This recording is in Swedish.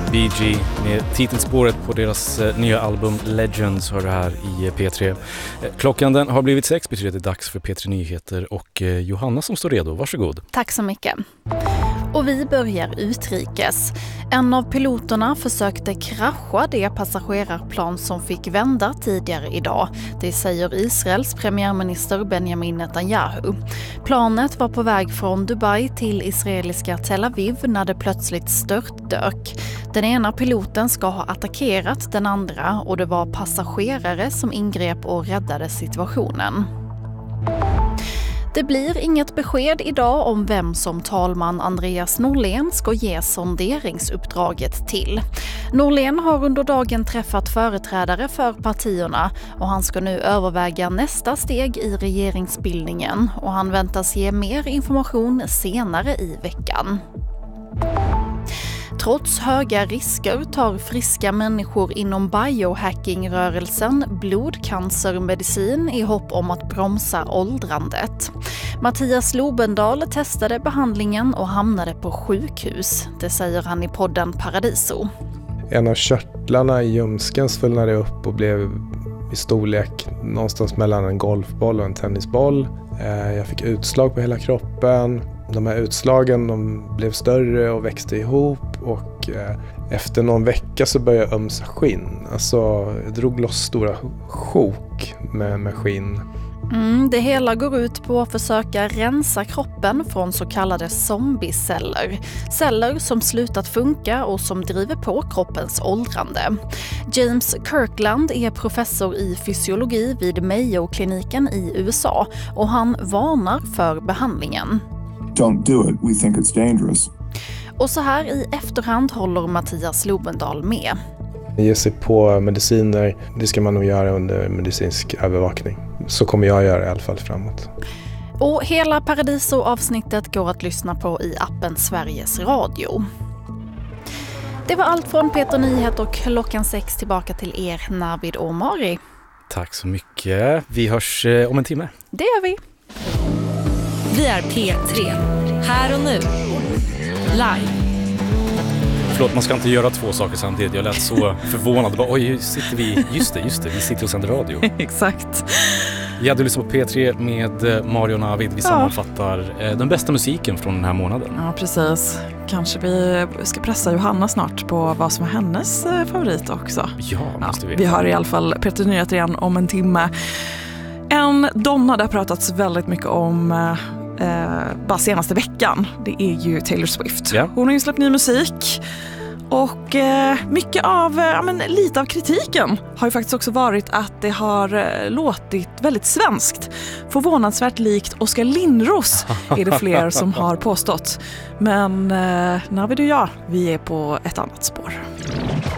Bee Gee med titelspåret på deras nya album Legends hör det här i P3. Klockan den har blivit 6, betyder det dags för P3 Nyheter och Johanna som står redo. Varsågod. Tack så mycket. Och vi börjar utrikes. En av piloterna försökte krascha det passagerarplan som fick vända tidigare idag. Det säger Israels premiärminister Benjamin Netanyahu. Planet var på väg från Dubai till israeliska Tel Aviv när det plötsligt störtdök. Den ena piloten ska ha attackerat den andra och det var passagerare som ingrep och räddade situationen. Det blir inget besked idag om vem som talman Andreas Norlén ska ge sonderingsuppdraget till. Norlén har under dagen träffat företrädare för partierna och han ska nu överväga nästa steg i regeringsbildningen och han väntas ge mer information senare i veckan. Trots höga risker tar friska människor inom biohacking-rörelsen blodcancermedicin i hopp om att bromsa åldrandet. Mattias Lobendal testade behandlingen och hamnade på sjukhus. Det säger han i podden Paradiso. En av körtlarna i ljumsken svullnade upp och blev i storlek någonstans mellan en golfboll och en tennisboll. Jag fick utslag på hela kroppen. De här utslagen de blev större och växte ihop och efter någon vecka så började jag ömsa skinn. Alltså jag drog loss stora sjok med skinn. Det hela går ut på att försöka rensa kroppen från så kallade zombieceller. Celler som slutat funka och som driver på kroppens åldrande. James Kirkland är professor i fysiologi vid Mayo-kliniken i USA och han varnar för behandlingen. Don't do it. We think it's dangerous. Och så här i efterhand håller Mattias Lobendal med. Ge sig på mediciner, det ska man nog göra under medicinsk övervakning. Så kommer jag göra i alla fall framåt. Och hela Paradiso-avsnittet går att lyssna på i appen Sveriges Radio. Det var allt från P3 Nyheter och klockan 6 tillbaka till er, Navid och Mari. Tack så mycket. Vi hörs om en timme. Det gör vi. Vi är P3. Här och nu. Live. Förlåt, man ska inte göra två saker samtidigt. Jag lät så förvånad. Oj, sitter vi... Just det. Vi sitter och sänder radio. Exakt. Ja, du lyssnar på P3 med Mario och Navid. Vi sammanfattar den bästa musiken från den här månaden. Ja, precis. Kanske vi ska pressa Johanna snart på vad som är hennes favorit också. Ja, måste vi. Vi har i alla fall P3 Nyheter igen om en timme. En donna det har pratats väldigt mycket om bara senaste veckan. Det är ju Taylor Swift. Ja. Hon har ju släppt ny musik. Och mycket av, lite av kritiken har ju faktiskt också varit att det har låtit väldigt svenskt. Förvånansvärt likt Oskar Lindros är det fler som har påstått. Men Navid och jag, vi är på ett annat spår.